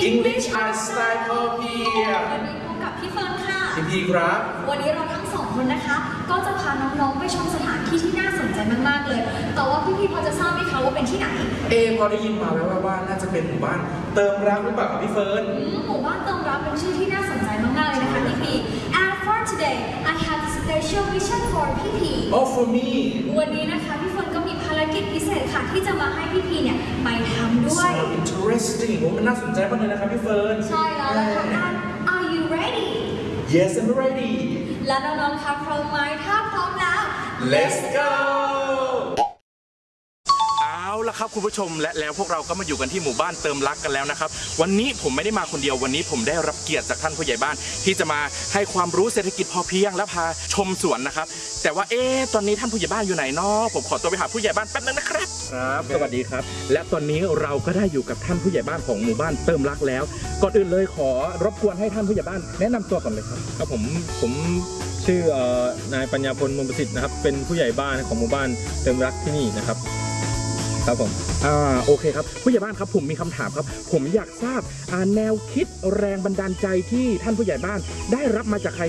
English Art Style พอเพียงวันนี้พบกับพี่เฟิร์นค่ะพี่ครับวันนี้เราทั้งสองคนนะคะก็จะพาน้องๆไปชมสถานที่ที่น่าสนใจมากๆเลยแต่ว่าพี่พอจะทราบไหมคะว่าเป็นที่ไหนพอได้ยินมาแล้วว่าน่าจะเป็นหมู่บ้านเติมรักหรือเปล่าครับพี่เฟิร์นหมู่บ้านเติมรักเป็นชื่อที่น่าสนใจมากๆเลยนะคะพี่ And for today I have a special mission for พี่ Oh for me วันนี้นะคะพี่เฟิร์นก็มีภารกิจพิเศษค่ะที่จะมาให้พี่เนี่ยไปทำด้วย So interesting มันน่าสนใจมากเลยนะครับพี่เฟิร์นใช่แล้วค่ะ Are you ready Yes I'm ready และน้องๆคะพร้อมไหมถ้าพร้อมแล้ว Let's go เอาละครับคุณผู้ชมและแล้วพวกเราก็มาอยู่กันที่หมู่บ้านเติมรักกันแล้วนะครับวันนี้ผมไม่ได้มาคนเดียววันนี้ผมได้รับเกียรติจากท่านผู้ใหญ่บ้านที่จะมาให้ความรู้เศรษฐกิจพอเพียงและพาชมสวนนะครับแต่ว่าตอนนี้ท่านผู้ใหญ่บ้านอยู่ไหนเนาะผมขอตัวไปหาผู้ใหญ่บ้านแป๊บนึงนะครับครับสวัสดีครับและตอนนี้เราก็ได้อยู่กับท่านผู้ใหญ่บ้านของหมู่บ้านเติมรักแล้วก่อนอื่นเลยขอรบกวนให้ท่านผู้ใหญ่บ้านแนะนำตัวก่อนเลยครับครับผมชื่อนายปัญญาพลมุมประสิทธิ์นะครับเป็นผู้ใหญ่บ้านของหมู่บ้านเติมรักที่นี่นะครับครับผมโอเคครับผู้ใหญ่บ้านครับผมมีคำถามครับผมอยากทราบแนวคิดแรงบันดาลใจที่ท่านผู้ใหญ่บ้านได้รับมาจากใคร